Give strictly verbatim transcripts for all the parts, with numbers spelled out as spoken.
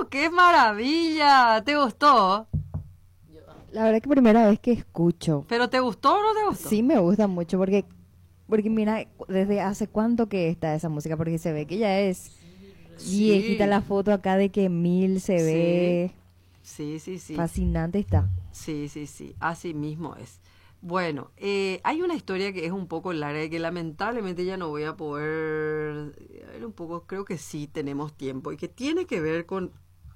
¡Qué maravilla! ¿Te gustó? La verdad que primera vez que escucho. ¿Pero te gustó o no te gustó? Sí me gusta mucho porque, porque mira, desde hace cuánto que está esa música, porque se ve que ya es Sí. viejita la foto acá de que Mil se Sí. ve. Sí, sí, sí. Fascinante está. Sí, sí, sí. Así mismo es. Bueno, eh, hay una historia que es un poco larga y que lamentablemente ya no voy a poder... A ver, un poco, creo que sí tenemos tiempo y que tiene que ver con,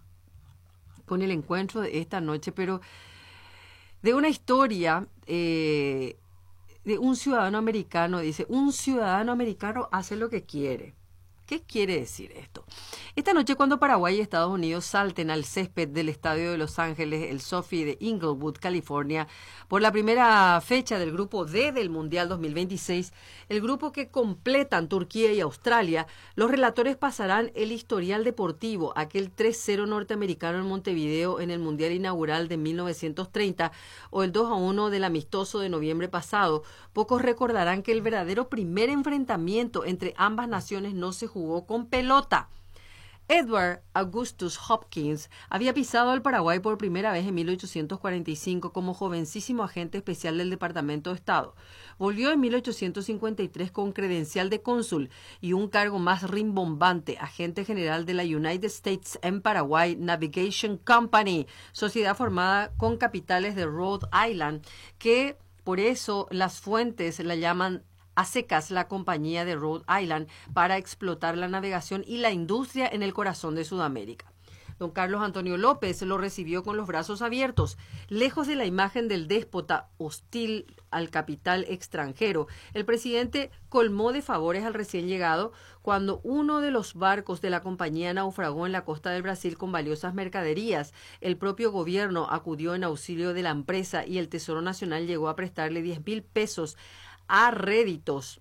con el encuentro de esta noche, pero de una historia eh, de un ciudadano americano. Dice, un ciudadano americano hace lo que quiere. ¿Qué quiere decir esto? Esta noche, cuando Paraguay y Estados Unidos salten al césped del Estadio de Los Ángeles, el SoFi de Inglewood, California, por la primera fecha del Grupo D del Mundial dos mil veintiséis, el grupo que completan Turquía y Australia, los relatores pasarán el historial deportivo, aquel tres cero norteamericano en Montevideo en el Mundial inaugural de mil novecientos treinta o el dos a uno del amistoso de noviembre pasado. Pocos recordarán que el verdadero primer enfrentamiento entre ambas naciones no se jugó con pelota. Edward Augustus Hopkins había pisado el Paraguay por primera vez en mil ochocientos cuarenta y cinco como jovencísimo agente especial del Departamento de Estado. Volvió en mil ochocientos cincuenta y tres con credencial de cónsul y un cargo más rimbombante, agente general de la United States en Paraguay Navigation Company, sociedad formada con capitales de Rhode Island, que por eso las fuentes la llaman a secas la compañía de Rhode Island para explotar la navegación y la industria en el corazón de Sudamérica. Don Carlos Antonio López lo recibió con los brazos abiertos. Lejos de la imagen del déspota hostil al capital extranjero, el presidente colmó de favores al recién llegado cuando uno de los barcos de la compañía naufragó en la costa del Brasil con valiosas mercaderías. El propio gobierno acudió en auxilio de la empresa y el Tesoro Nacional llegó a prestarle diez mil pesos a réditos.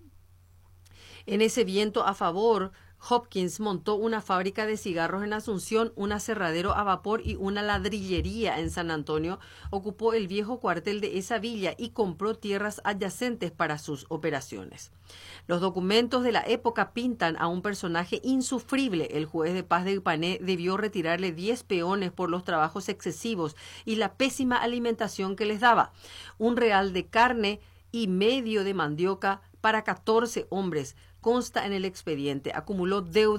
En ese viento a favor, Hopkins montó una fábrica de cigarros en Asunción, un aserradero a vapor y una ladrillería en San Antonio. Ocupó el viejo cuartel de esa villa y compró tierras adyacentes para sus operaciones. Los documentos de la época pintan a un personaje insufrible. El juez de paz de Ipané debió retirarle diez peones por los trabajos excesivos y la pésima alimentación que les daba. Un real de carne y medio de mandioca para catorce hombres, consta en el expediente. Acumuló deuda